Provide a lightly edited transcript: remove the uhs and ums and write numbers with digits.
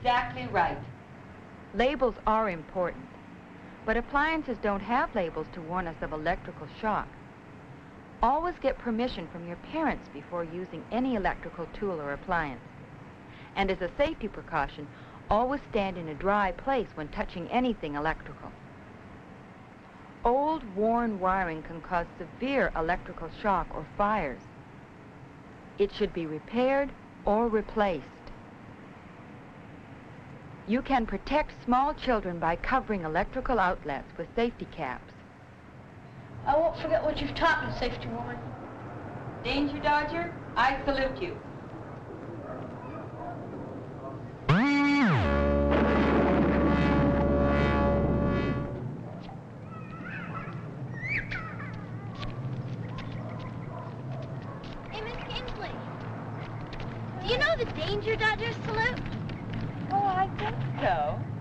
exactly right. Labels are important, but appliances don't have labels to warn us of electrical shock. Always get permission from your parents before using any electrical tool or appliance. And as a safety precaution, always stand in a dry place when touching anything electrical. Old, worn wiring can cause severe electrical shock or fires. It should be repaired or replaced. You can protect small children by covering electrical outlets with safety caps. I won't forget what you've taught me, safety woman. Danger Dodger, I salute you. Hey, Miss Kingsley. Do you know the Danger Dodger salute? Oh, I think so.